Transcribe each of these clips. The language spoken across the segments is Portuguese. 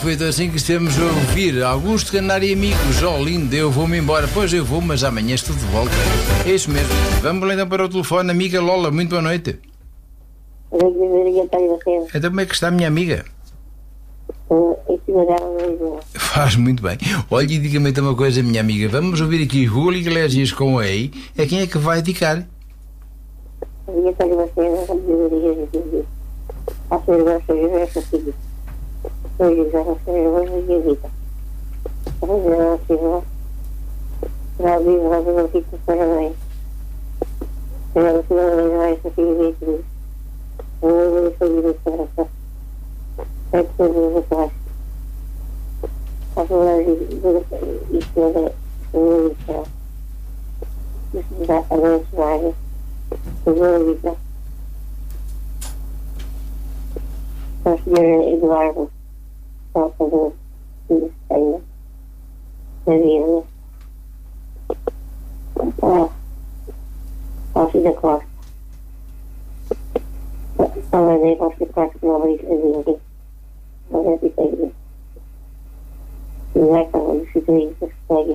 foi então assim que estamos a ouvir Augusto Canário e amigos. Oh, lindo, eu vou-me embora. Pois eu vou, mas amanhã estou de volta. É isso mesmo. Vamos lá então para o telefone. Amiga Lola, muito boa noite. Então como é que está a minha amiga? Faz muito bem. Olha, e diga-me então uma coisa, minha amiga. Vamos ouvir aqui Julio Iglesias com a EI. A quem é que vai dedicar? O senhor Eduardo Salvador Filho da vida ao filho da Costa a lei para os quatro quilómetros a vida não é pequeno não é como os filhos da Espanha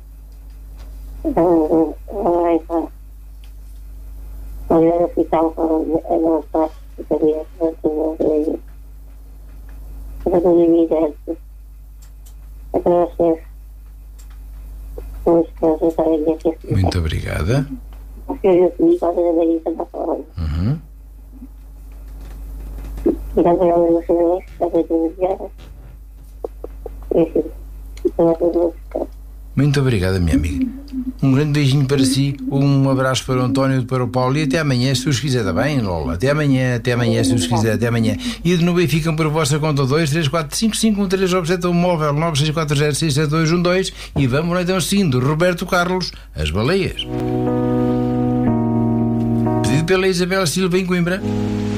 olha o hospital para a nossa ficaria para toda a vida muito obrigada. Muito obrigada, minha amiga. Um grande beijinho para si, um abraço para o António e para o Paulo e até amanhã, se os quiser, está bem, Lola? Até amanhã, se os quiser, até amanhã. E de novo ficam por vossa conta 2345513 móvel 96406712 e vamos lá então seguindo Roberto Carlos, As Baleias. Pedido pela Isabel Silva em Coimbra.